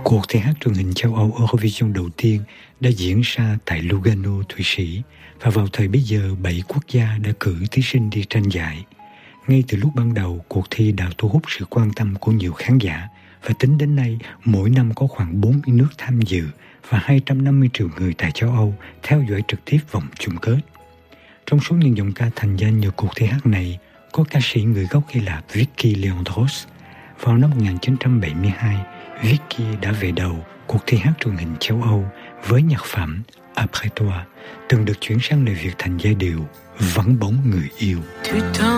Cuộc thi hát truyền hình châu Âu Eurovision đầu tiên đã diễn ra tại Lugano, Thụy Sĩ, và vào thời bấy giờ 7 quốc gia đã cử thí sinh đi tranh giải. Ngay từ lúc ban đầu, cuộc thi đã thu hút sự quan tâm của nhiều khán giả, và tính đến nay, mỗi năm có khoảng 40 nước tham dự và 250 triệu người tại châu Âu theo dõi trực tiếp vòng chung kết. Trong số những giọng ca thành danh nhờ cuộc thi hát này, có ca sĩ người gốc Hy Lạp Vicky Leandros. Vào năm 1972, Vicky đã về đầu cuộc thi hát truyền hình châu Âu với nhạc phẩm Après toi, từng được chuyển sang lời Việt thành giai điệu Vắng bóng người yêu.